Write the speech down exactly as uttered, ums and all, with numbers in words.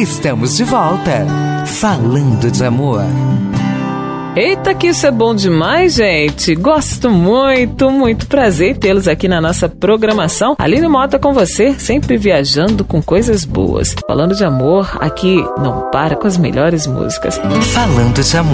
Estamos de volta, falando de amor. Eita, que isso é bom demais, gente. Gosto muito, muito prazer em tê-los aqui na nossa programação. Aline Mota com você, sempre viajando com coisas boas. Falando de amor, aqui não para com as melhores músicas. Falando de amor.